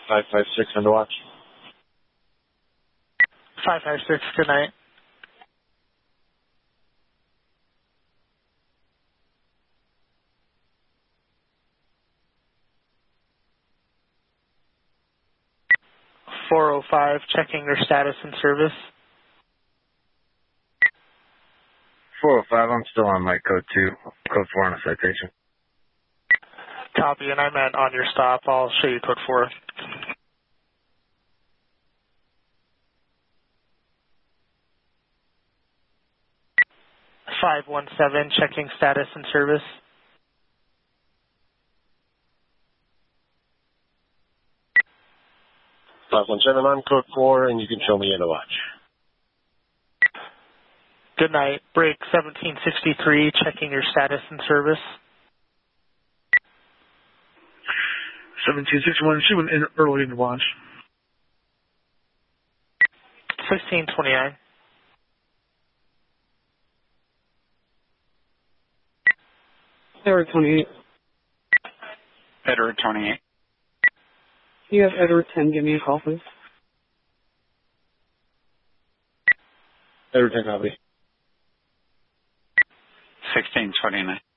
556 on the watch. 556, good night. .405, checking your status and service. 405, I'm still on my code 2, code 4 on a citation. Copy, and I'm on your stop. I'll show you code 4. .517, checking status and service. .517 on code 4, and you can show me in the watch. Good night. Break 1763, checking your status and service. 1761, she went in early in the watch. 1629. Edward 28. Edward 28. You have Edward 10, give me a call, please. Edward 10 copy. 1629.